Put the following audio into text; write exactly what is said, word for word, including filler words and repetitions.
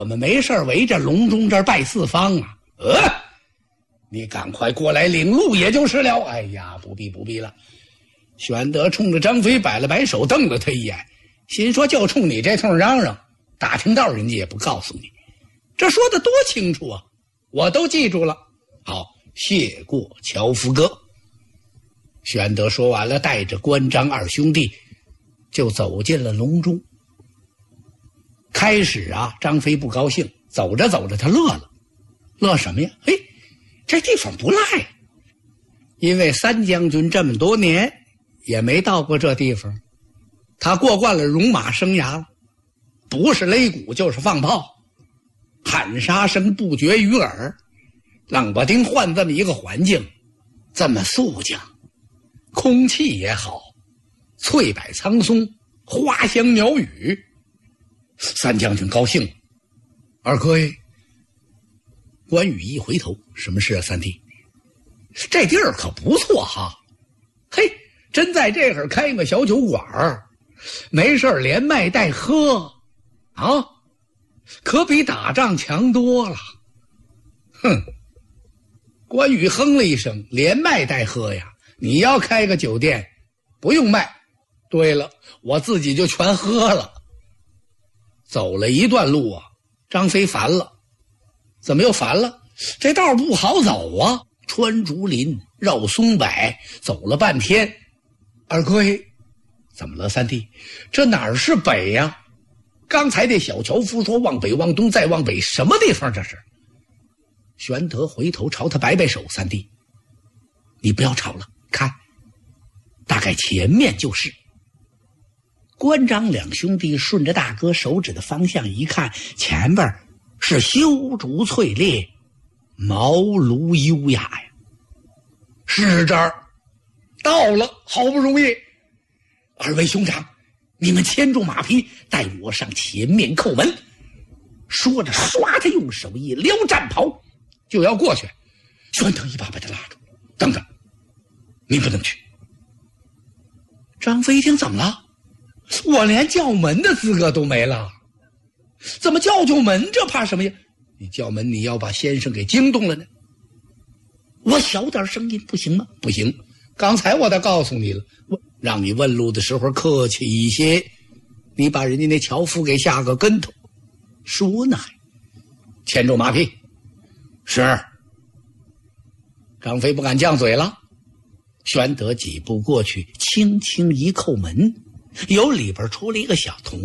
我们没事围着隆中这儿拜四方啊。呃，你赶快过来领路也就是了。哎呀，不必不必了。玄德冲着张飞摆了摆手，瞪了他一眼，心说就冲你这通嚷嚷，打听道人家也不告诉你，这说的多清楚啊，我都记住了。好，谢过樵夫哥。玄德说完了，带着关张二兄弟就走进了隆中。开始啊，张飞不高兴，走着走着他乐了。乐什么呀？嘿，这地方不赖，因为三将军这么多年也没到过这地方，他过惯了戎马生涯了，不是擂鼓就是放炮，喊杀声不绝于耳，冷不丁换这么一个环境，这么肃静，空气也好，翠柏苍松，花香鸟语，三将军高兴。二哥耶，关羽一回头，什么事啊三弟？这地儿可不错哈，嘿，真在这儿开个小酒馆儿，没事连卖带喝啊，可比打仗强多了。哼，关羽哼了一声，连卖带喝呀，你要开个酒店不用卖，对了，我自己就全喝了。走了一段路啊，张飞烦了。怎么又烦了？这道不好走啊，穿竹林绕松柏，走了半天。二哥，怎么了三弟？这哪儿是北呀？刚才那小樵夫说往北往东再往北，什么地方这是？玄德回头朝他摆摆手，三弟你不要吵了，看大概前面就是。关张两兄弟顺着大哥手指的方向一看，前边是修竹翠列，茅庐优雅呀。是这儿，到了，好不容易。二位兄长，你们牵住马匹，带我上前面叩门。说着唰，他用手一撩战袍就要过去。玄德一把把他拉住，等等，你不能去。张飞一听，怎么了？我连叫门的资格都没了，怎么叫就门？这怕什么呀？你叫门，你要把先生给惊动了呢。我小点声音不行吗？不行，刚才我都告诉你了，我让你问路的时候客气一些，你把人家那樵夫给下个跟头。说呢还牵住马匹。是。张飞不敢犟嘴了。玄德几步过去，轻轻一叩门，由里边出了一个小童。